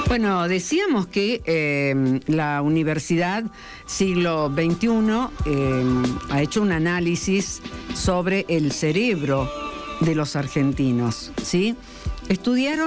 Bueno, decíamos que la Universidad Siglo XXI ha hecho un análisis sobre el cerebro de los argentinos, ¿sí? Estudiaron